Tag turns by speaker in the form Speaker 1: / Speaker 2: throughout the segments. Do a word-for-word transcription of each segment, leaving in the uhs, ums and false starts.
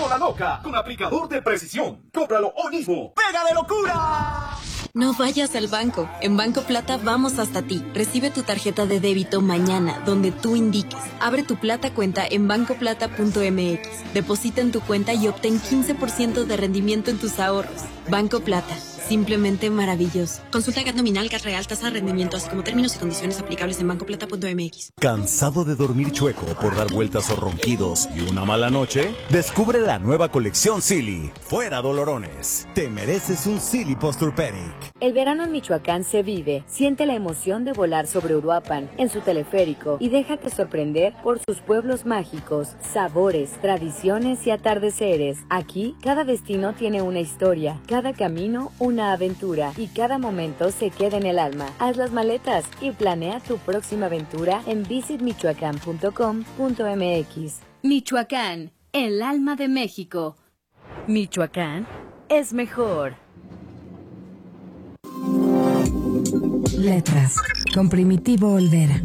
Speaker 1: la loca con aplicador de precisión. Cómpralo hoy mismo. ¡Pega de locura!
Speaker 2: No vayas al banco. En Banco Plata vamos hasta ti. Recibe tu tarjeta de débito mañana, donde tú indiques. Abre tu Plata cuenta en banco plata punto m x. Deposita en tu cuenta y obtén quince por ciento de rendimiento en tus ahorros. Banco Plata. Simplemente maravilloso. Consulta G A T nominal, G A T real, tasa de rendimiento, así como términos y condiciones aplicables en banco plata punto m x.
Speaker 3: ¿Cansado de dormir chueco por dar vueltas o ronquidos y una mala noche? Descubre la nueva colección Silly. Fuera dolorones. Te mereces un Silly Posturepedic.
Speaker 4: El verano en Michoacán se vive. Siente la emoción de volar sobre Uruapan en su teleférico y déjate sorprender por sus pueblos mágicos, sabores, tradiciones y atardeceres. Aquí, cada destino tiene una historia, cada camino una aventura y cada momento se queda en el alma. Haz las maletas y planea tu próxima aventura en visit michoacán punto com punto m x.
Speaker 5: Michoacán, el alma de México.
Speaker 4: Michoacán es mejor.
Speaker 6: Letras, con Primitivo Olvera.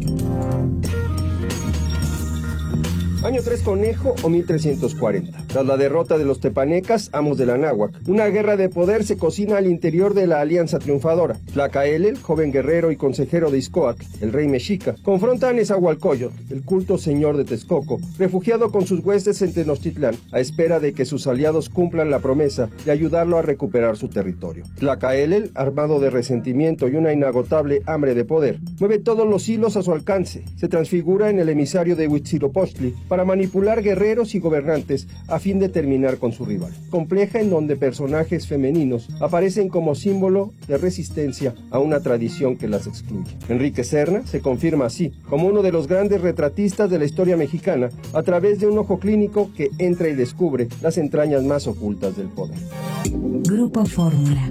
Speaker 7: Año tres Conejo o mil trescientos cuarenta. Tras la derrota de los tepanecas, amos de la náhuac, una guerra de poder se cocina al interior de la alianza triunfadora. Tlacaelel, joven guerrero y consejero de Ixcoatl, el rey mexica, confronta a Nezahualcóyotl, el culto señor de Texcoco, refugiado con sus huestes en Tenochtitlán, a espera de que sus aliados cumplan la promesa de ayudarlo a recuperar su territorio. Tlacaelel, armado de resentimiento y una inagotable hambre de poder, mueve todos los hilos a su alcance, se transfigura en el emisario de Huitzilopochtli para manipular guerreros y gobernantes a fin de terminar con su rival. Compleja en donde personajes femeninos aparecen como símbolo de resistencia a una tradición que las excluye. Enrique Serna se confirma así como uno de los grandes retratistas de la historia mexicana a través de un ojo clínico que entra y descubre las entrañas más ocultas del poder.
Speaker 6: Grupo Fórmula.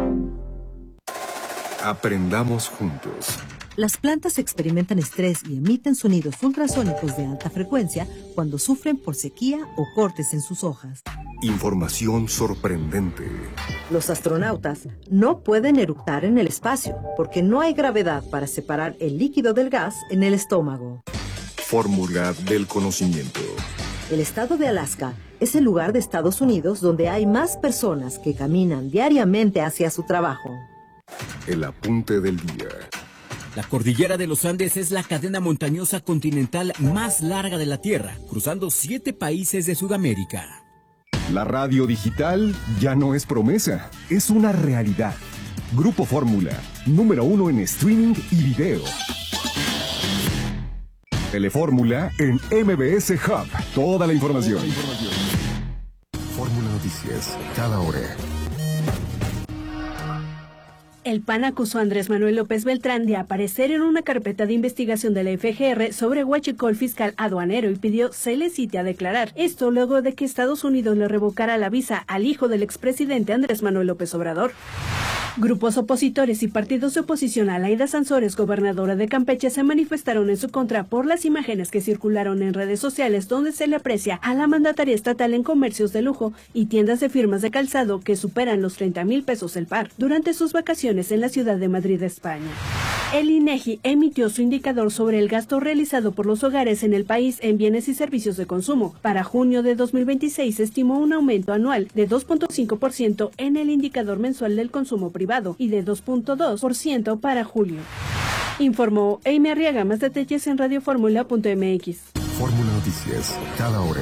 Speaker 8: Aprendamos juntos.
Speaker 9: Las plantas experimentan estrés y emiten sonidos ultrasónicos de alta frecuencia cuando sufren por sequía o cortes en sus hojas.
Speaker 8: Información sorprendente.
Speaker 9: Los astronautas no pueden eructar en el espacio porque no hay gravedad para separar el líquido del gas en el estómago.
Speaker 8: Fórmula del conocimiento.
Speaker 9: El estado de Alaska es el lugar de Estados Unidos donde hay más personas que caminan diariamente hacia su trabajo.
Speaker 8: El apunte del día.
Speaker 10: La cordillera de los Andes es la cadena montañosa continental más larga de la Tierra, cruzando siete países de Sudamérica.
Speaker 8: La radio digital ya no es promesa, es una realidad. Grupo Fórmula, número uno en streaming y video. Telefórmula en M B S Hub. Toda la información. Fórmula Noticias, cada hora.
Speaker 11: El P A N acusó a Andrés Manuel López Beltrán de aparecer en una carpeta de investigación de la F G R sobre huachicol fiscal aduanero y pidió se le cite a declarar. Esto luego de que Estados Unidos le revocara la visa al hijo del expresidente Andrés Manuel López Obrador. Grupos opositores y partidos de oposición a Laida Sansores, gobernadora de Campeche, se manifestaron en su contra por las imágenes que circularon en redes sociales donde se le aprecia a la mandataria estatal en comercios de lujo y tiendas de firmas de calzado que superan los treinta mil pesos el par durante sus vacaciones en la ciudad de Madrid, España. El INEGI emitió su indicador sobre el gasto realizado por los hogares en el país en bienes y servicios de consumo. Para junio de dos mil veintiséis se estimó un aumento anual de dos punto cinco por ciento en el indicador mensual del consumo privado y de dos punto dos por ciento para julio. Informó Amy Arriaga. Más detalles en radioformula punto m x.
Speaker 8: Fórmula Noticias, cada hora.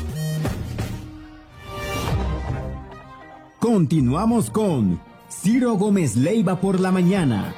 Speaker 10: Continuamos con Ciro Gómez Leiva por la mañana.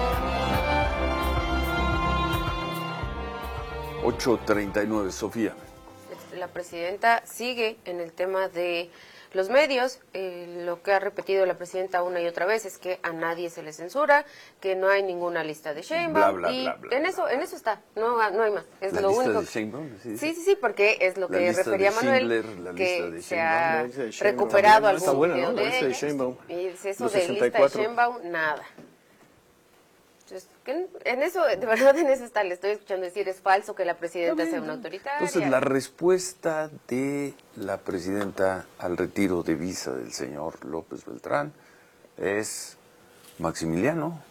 Speaker 12: ocho treinta y nueve, Sofía.
Speaker 13: La presidenta sigue en el tema de los medios. Eh, lo que ha repetido la presidenta una y otra vez es que a nadie se le censura, que no hay ninguna lista de Sheinbaum.
Speaker 12: Bla, bla,
Speaker 13: y
Speaker 12: bla, bla,
Speaker 13: en eso, en eso está, no, no hay más. Es
Speaker 12: la
Speaker 13: lo
Speaker 12: lista
Speaker 13: único.
Speaker 12: de Sheinbaum, sí,
Speaker 13: sí, sí, sí, porque es lo
Speaker 12: la
Speaker 13: que refería Manuel,
Speaker 12: Schindler,
Speaker 13: que se ha
Speaker 12: de
Speaker 13: recuperado algún
Speaker 12: está buena,
Speaker 13: video
Speaker 12: ¿no? La
Speaker 13: de
Speaker 12: lista de
Speaker 13: ella.
Speaker 12: Sheinbaum.
Speaker 13: Y es eso
Speaker 12: Los
Speaker 13: de
Speaker 12: sesenta y
Speaker 13: lista
Speaker 12: cuatro.
Speaker 13: de Sheinbaum, nada. Entonces, en eso, de verdad en eso está, le estoy escuchando decir, es falso que la presidenta sea una autoritaria.
Speaker 12: Entonces, la respuesta de la presidenta al retiro de visa del señor López Beltrán es Maximiliano,